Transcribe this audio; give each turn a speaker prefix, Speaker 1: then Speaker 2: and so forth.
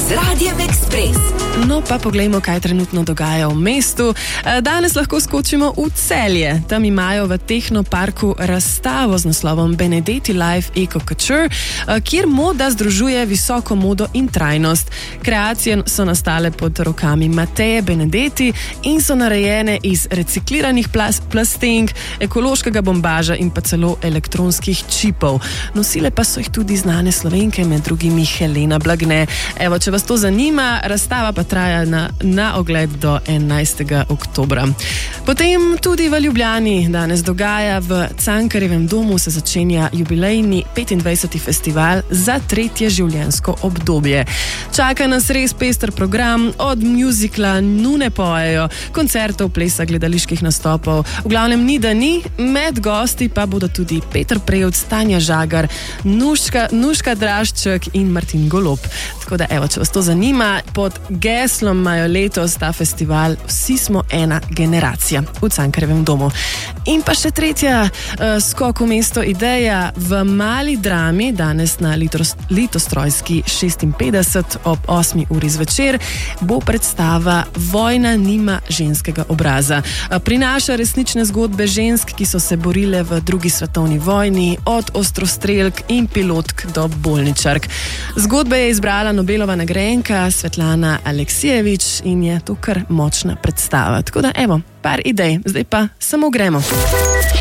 Speaker 1: z Radijem Ekspres.
Speaker 2: No, pa poglejmo, kaj trenutno dogaja v mestu. Danes lahko skočimo v Celje. Tam imajo v Tehnoparku razstavo z naslovom Benedetti Life Eco Couture, kjer moda združuje visoko modo in trajnost. Kreacije so nastale pod rokami Mateje Benedetti in so narejene iz recikliranih plastenk, ekološkega bombaža in pa celo elektronskih čipov. Nosile pa so jih tudi znane Slovenke, med drugimi Helena Blagne. Evo, če vas to zanima, razstava pa traja na ogled do 11. oktobra. Potem tudi v Ljubljani danes dogaja. V Cankarjevem domu se začenja jubilejni 25. festival za tretje življenjsko obdobje. Čaka nas res pester program, od mjuzikla Nune pojejo, koncertov, plesa, gledaliških nastopov. V glavnem ni da ni, med gosti pa bodo tudi Peter Prevc, Tanja Žagar, Nuška Drašček in Martin Golob. Tako da evo, če vas to zanima, pod geslom imajo letos ta festival Vsi smo ena generacija v Cankarjevem domu. In pa še tretja skok v mesto ideja v Mali drami, danes na Litostrojski 56 ob 8. uri zvečer bo predstava Vojna nima ženskega obraza. Prinaša resnične zgodbe žensk, ki so se borile v drugi svetovni vojni, od ostrostrelk in pilotk do bolničark. Zgodbe je izbrala Nobelova nagrajenka Svetlana Aleksijevič in je to kar močna predstava. Tako da evo, par idej, zdaj pa samo gremo.